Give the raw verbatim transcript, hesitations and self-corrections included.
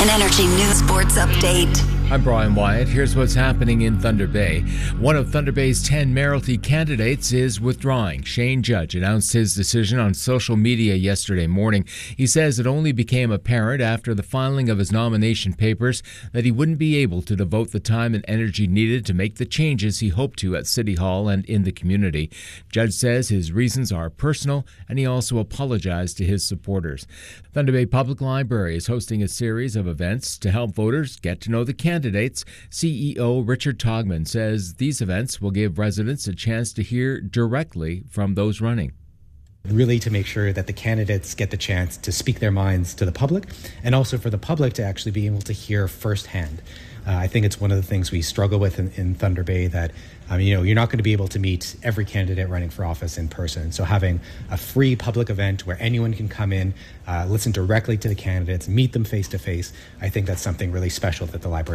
An Energy News Sports Update. I'm Brian Wyatt. Here's what's happening in Thunder Bay. One of Thunder Bay's ten mayoralty candidates is withdrawing. Shane Judge announced his decision on social media yesterday morning. He says it only became apparent after the filing of his nomination papers that he wouldn't be able to devote the time and energy needed to make the changes he hoped to at City Hall and in the community. Judge says his reasons are personal, and he also apologized to his supporters. Thunder Bay Public Library is hosting a series of events to help voters get to know the candidates. C E O Richard Togman says these events will give residents a chance to hear directly from those running. Really to make sure that the candidates get the chance to speak their minds to the public, and also for the public to actually be able to hear firsthand. Uh, I think it's one of the things we struggle with in, in Thunder Bay, that um, you know, you're not going to be able to meet every candidate running for office in person. So having a free public event where anyone can come in, uh, listen directly to the candidates, meet them face to face, I think that's something really special that the library